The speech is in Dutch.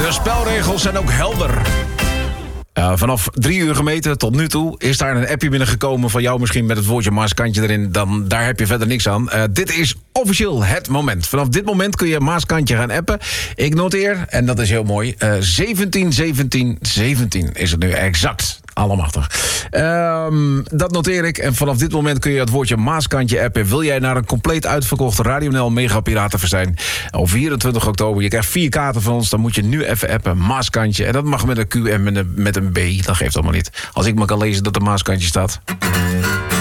De spelregels zijn ook helder. Vanaf 3 uur gemeten tot nu toe is daar een appje binnengekomen van jou misschien met het woordje Maaskantje erin. Dan daar heb je verder niks aan. Dit is officieel het moment. Vanaf dit moment kun je Maaskantje gaan appen. Ik noteer, en dat is heel mooi, 17 17 17 is het nu exact. Allemachtig. Dat noteer ik. En vanaf dit moment kun je het woordje Maaskantje appen. Wil jij naar een compleet uitverkochte Radio NL Mega Piratenfestijn op 24 oktober. Je krijgt 4 kaarten van ons. Dan moet je nu even appen. Maaskantje. En dat mag met een Q en met een B. Dat geeft allemaal niet. Als ik maar kan lezen dat er Maaskantje staat.